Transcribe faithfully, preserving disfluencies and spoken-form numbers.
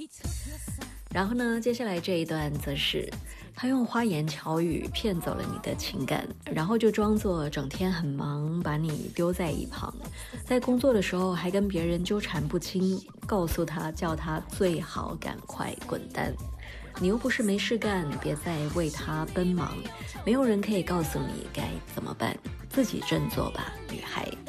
然后呢，接下来这一段则是他用花言巧语骗走了你的情感，然后就装作整天很忙，把你丢在一旁，在工作的时候还跟别人纠缠不清，告诉他叫他最好赶快滚蛋，你又不是没事干，别再为他奔忙，没有人可以告诉你该怎么办，自己振作吧，女孩。